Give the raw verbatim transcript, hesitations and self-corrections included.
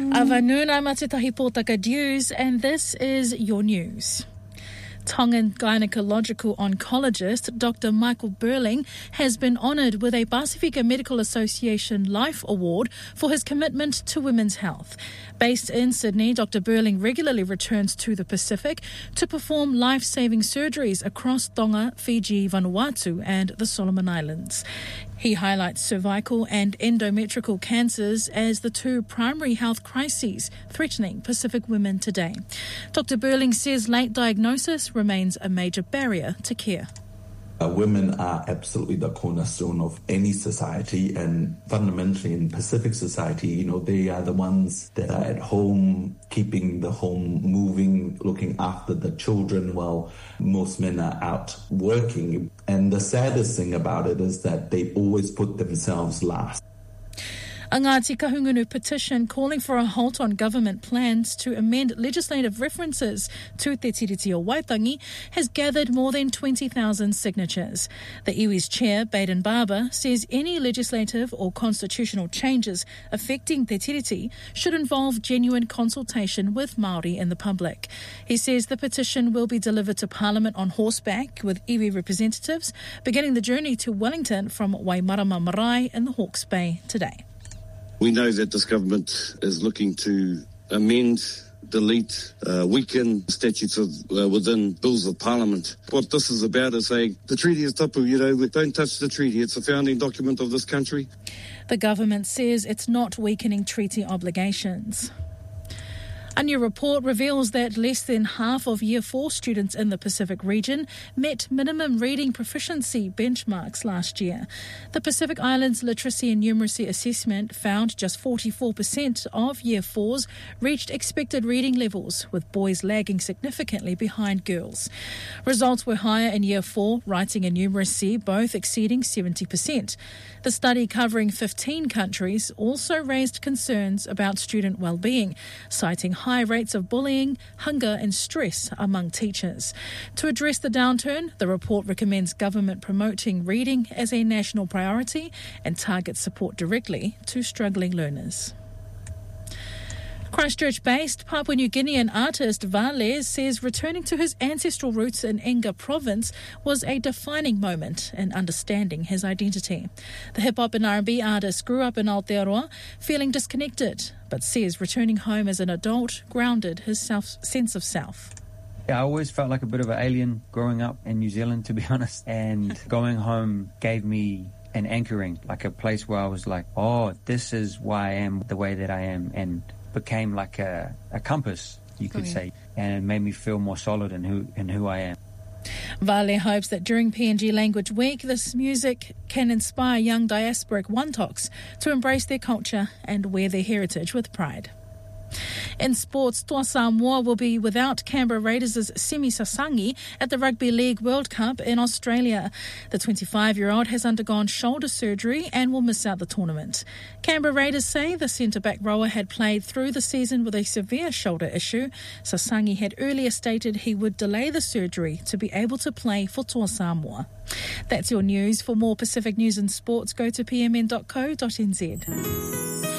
Avanuna Matitahi Pōtaka Dews, and this is your news. Tongan gynecological oncologist Doctor Michael Burling has been honoured with a Pasifika Medical Association Life Award for his commitment to women's health. Based in Sydney, Doctor Burling regularly returns to the Pacific to perform life-saving surgeries across Tonga, Fiji, Vanuatu and the Solomon Islands. He highlights cervical and endometrial cancers as the two primary health crises threatening Pacific women today. Doctor Burling says late diagnosis remains a major barrier to care. Uh, women are absolutely the cornerstone of any society, and fundamentally in Pacific society, you know, they are the ones that are at home, keeping the home moving, looking after the children while most men are out working. And the saddest thing about it is that they always put themselves last. A Ngāti Kahungunu petition calling for a halt on government plans to amend legislative references to Te Tiriti o Waitangi has gathered more than twenty thousand signatures. The iwi's chair, Baden Barber, says any legislative or constitutional changes affecting Te Tiriti should involve genuine consultation with Māori and the public. He says the petition will be delivered to Parliament on horseback with iwi representatives, beginning the journey to Wellington from Waimarama Marae in the Hawke's Bay today. We know that this government is looking to amend, delete, uh, weaken statutes of, uh, within bills of parliament. What this is about is saying the treaty is tapu, you know, don't touch the treaty. It's a founding document of this country. The government says it's not weakening treaty obligations. A new report reveals that less than half of Year four students in the Pacific region met minimum reading proficiency benchmarks last year. The Pacific Islands Literacy and Numeracy Assessment found just forty-four percent of Year fours reached expected reading levels, with boys lagging significantly behind girls. Results were higher in Year four, writing and numeracy both exceeding seventy percent. The study, covering fifteen countries, also raised concerns about student well-being, citing high rates of bullying, hunger and stress among teachers. To address the downturn, the report recommends government promoting reading as a national priority and targets support directly to struggling learners. Christchurch-based Papua New Guinean artist Vale says returning to his ancestral roots in Enga province was a defining moment in understanding his identity. The hip-hop and R and B artist grew up in Aotearoa, feeling disconnected, but says returning home as an adult grounded his self, sense of self. Yeah, I always felt like a bit of an alien growing up in New Zealand, to be honest, and going home gave me an anchoring, like a place where I was like, oh, this is why I am the way that I am, and became like a, a compass, you could oh, yeah. say, and it made me feel more solid in who in who I am. Vale hopes that during P N G Language Week, this music can inspire young diasporic Wantoks to embrace their culture and wear their heritage with pride. In sports, Toa Samoa will be without Canberra Raiders' Semi Sasangi at the Rugby League World Cup in Australia. The twenty-five-year-old has undergone shoulder surgery and will miss out the tournament. Canberra Raiders say the centre-back rower had played through the season with a severe shoulder issue. Sasangi had earlier stated he would delay the surgery to be able to play for Toa Samoa. That's your news. For more Pacific news and sports, go to p m n dot co dot n z.